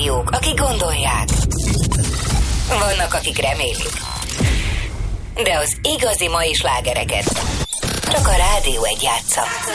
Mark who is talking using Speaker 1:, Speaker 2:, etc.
Speaker 1: rádiók, akik gondolják. Vannak, akik remélik. De az igazi mai slágereket csak a Rádió 1 játsza.